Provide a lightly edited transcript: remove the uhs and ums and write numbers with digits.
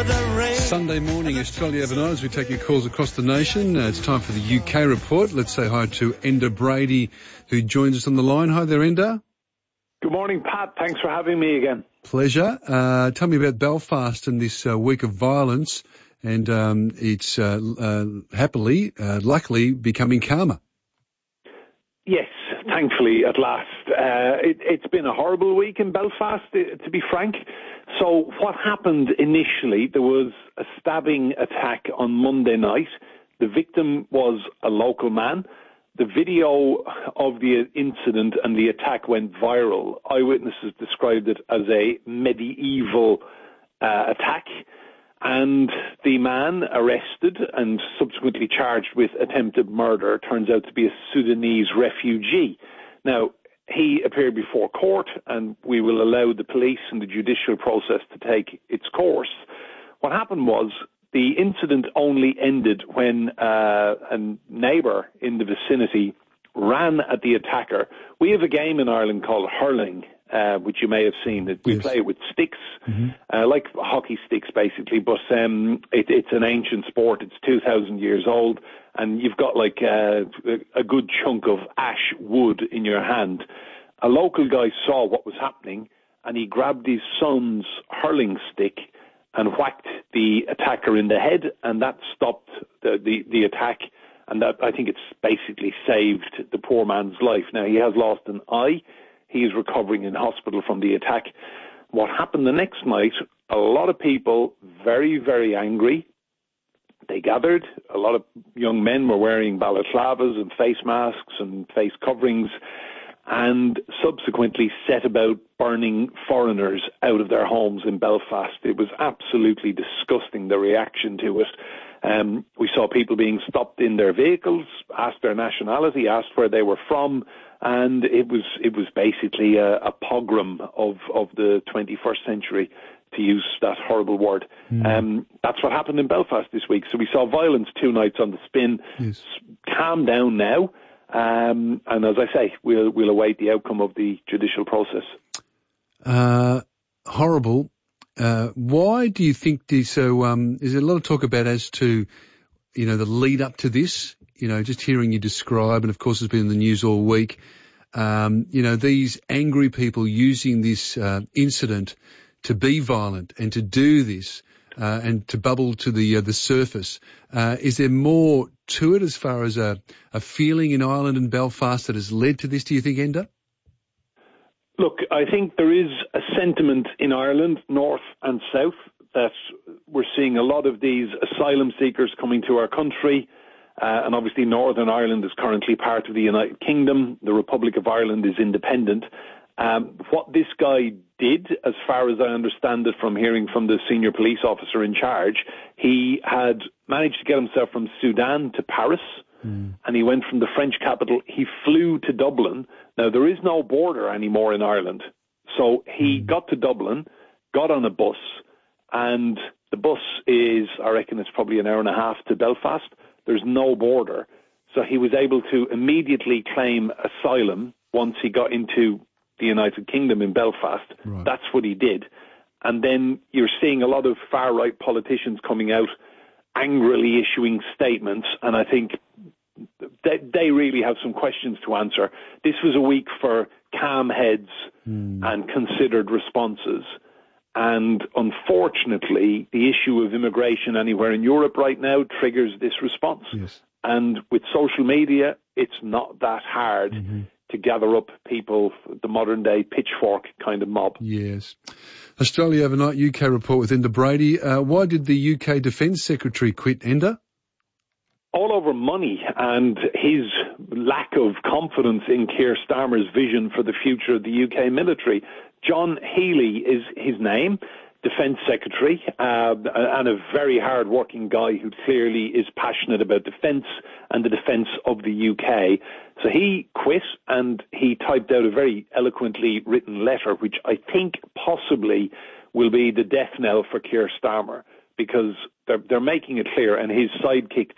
Sunday morning, Australia overnight, as we take your calls across the nation. It's time for the UK report. Let's say hi to Enda Brady, who joins us on the line. Hi there, Enda. Good morning, Pat. Thanks for having me again. Pleasure. Tell me about Belfast and this week of violence, and it's luckily becoming calmer. Yes, thankfully, at last. It's been a horrible week in Belfast, to be frank. So what happened initially, there was a stabbing attack on Monday night. The victim was a local man. The video of the incident and the attack went viral. Eyewitnesses described it as a medieval attack. And the man arrested and subsequently charged with attempted murder turns out to be a Sudanese refugee. Now, he appeared before court, and we will allow the police and the judicial process to take its course. What happened was the incident only ended when a neighbour in the vicinity ran at the attacker. We have a game in Ireland called hurling, which you may have seen. We play it with sticks, like hockey sticks basically, but it's an ancient sport. It's 2,000 years old, and you've got like a good chunk of ash wood in your hand. A local guy saw what was happening, and he grabbed his son's hurling stick and whacked the attacker in the head, and that stopped the attack, and that, I think, it's basically saved the poor man's life. Now, he has lost an eye. He is recovering in hospital from the attack. What happened the next night, a lot of people, very, very angry. They gathered. A lot of young men were wearing balaclavas and face masks and face coverings, and subsequently set about burning foreigners out of their homes in Belfast. It was absolutely disgusting, the reaction to it. We saw people being stopped in their vehicles, asked their nationality, asked where they were from, and it was basically a pogrom of the 21st century, to use that horrible word. That's what happened in Belfast this week. So we saw violence 2 nights on the spin. Yes. Calm down now. And as I say, we'll await the outcome of the judicial process. Horrible. Why do you think this? So, is there a lot of talk about as to, the lead up to this? Just hearing you describe, and of course, it's been in the news all week. These angry people using this incident to be violent and to do this. And to bubble to the surface. Is there more to it as far as a feeling in Ireland and Belfast that has led to this, do you think, Enda? Look, I think there is a sentiment in Ireland, north and south, that we're seeing a lot of these asylum seekers coming to our country. And obviously Northern Ireland is currently part of the United Kingdom. The Republic of Ireland is independent. What this guy did, as far as I understand it from hearing from the senior police officer in charge, he had managed to get himself from Sudan to Paris, and he went from the French capital. He flew to Dublin. Now, there is no border anymore in Ireland. So he got to Dublin, got on a bus, and the bus is, I reckon it's probably an hour and a half to Belfast. There's no border. So he was able to immediately claim asylum once he got into the United Kingdom in Belfast. Right. That's what he did. And then you're seeing a lot of far-right politicians coming out angrily issuing statements, and I think they really have some questions to answer. This was a week for calm heads and considered responses. And unfortunately, the issue of immigration anywhere in Europe right now triggers this response. Yes. And with social media, it's not that hard to gather up people, the modern-day pitchfork kind of mob. Yes. Australia Overnight UK report with Enda Brady. Why did the UK Defence Secretary quit, Enda? All over money and his lack of confidence in Keir Starmer's vision for the future of the UK military. John Healey is his name, Defence Secretary, and a very hard-working guy who clearly is passionate about defence and the defence of the UK. So he quit, and he typed out a very eloquently written letter, which I think possibly will be the death knell for Keir Starmer, because they're making it clear, and his sidekick,